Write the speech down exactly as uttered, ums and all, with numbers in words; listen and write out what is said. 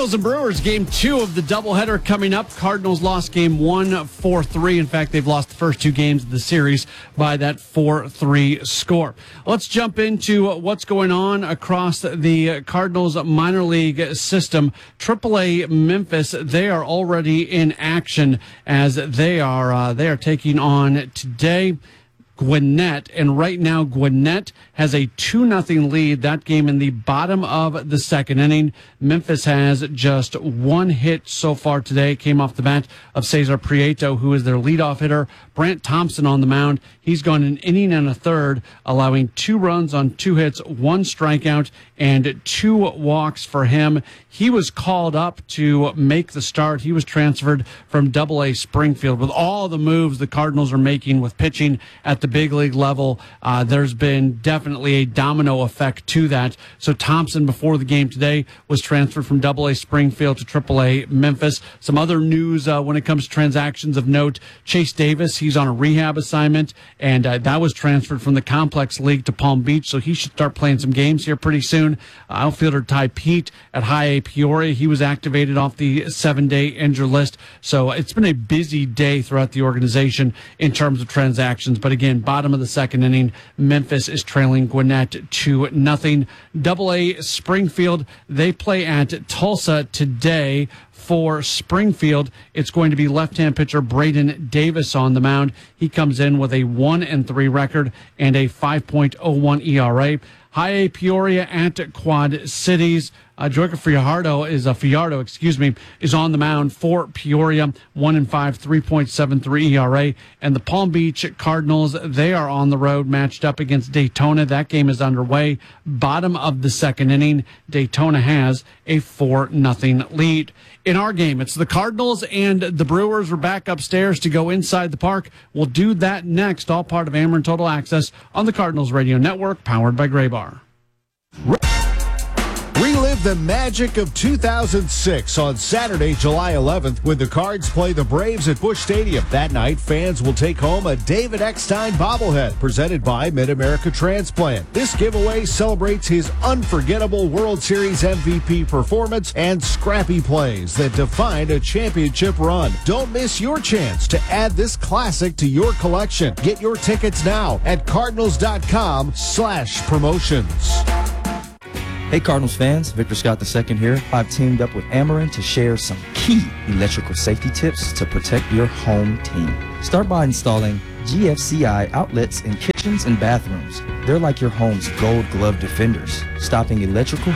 Cardinals and Brewers, game two of the doubleheader coming up. Cardinals lost game one, four three. In fact, they've lost the first two games of the series by that four three score. Let's jump into what's going on across the Cardinals minor league system. triple A Memphis, they are already in action as they are, uh, they are taking on today Gwinnett, and right now Gwinnett has a two nothing lead. That game in the bottom of the second inning. Memphis has just one hit so far today. Came off the bat of Cesar Prieto, who is their leadoff hitter. Brant Thompson on the mound. He's gone an inning and a third, allowing two runs on two hits, one strikeout, and two walks for him. He was called up to make the start. He was transferred from double A Springfield. With all the moves the Cardinals are making with pitching at the big league level, uh, there's been definitely a domino effect to that. So Thompson, before the game today, was transferred from double A Springfield to triple A Memphis. Some other news uh, when it comes to transactions of note: Chase Davis, he's on a rehab assignment, and uh, that was transferred from the Complex League to Palm Beach, so he should start playing some games here pretty soon. Uh, outfielder Ty Pete at High A Peoria, he was activated off the seven-day injured list. So it's been a busy day throughout the organization in terms of transactions. But again, bottom of the second inning, Memphis is trailing Gwinnett to nothing. Double A Springfield, they play at Tulsa today. For Springfield, it's going to be left-hand pitcher Braden Davis on the mound. He comes in with a one and three record and a five point oh one E R A. High A Peoria at Quad Cities. Uh, Joyka Fiardo is a Fiardo, excuse me, is on the mound for Peoria. One and five, three point seven three E R A. And the Palm Beach Cardinals, they are on the road, matched up against Daytona. That game is underway. Bottom of the second inning, Daytona has a four nothing lead. In our game, it's the Cardinals and the Brewers. We're back upstairs to go inside the park. We'll do that next, all part of Ameren Total Access on the Cardinals Radio Network, powered by Gray Bar. Relive the magic of two thousand six on Saturday, July eleventh, when the Cards play the Braves at Busch Stadium. That night, fans will take home a David Eckstein bobblehead presented by Mid-America Transplant. This giveaway celebrates his unforgettable World Series M V P performance and scrappy plays that defined a championship run. Don't miss your chance to add this classic to your collection. Get your tickets now at cardinals.com slash promotions. Hey Cardinals fans, Victor Scott the second here. I've teamed up with Ameren to share some key electrical safety tips to protect your home team. Start by installing G F C I outlets in kitchens and bathrooms. They're like your home's gold glove defenders, stopping electrical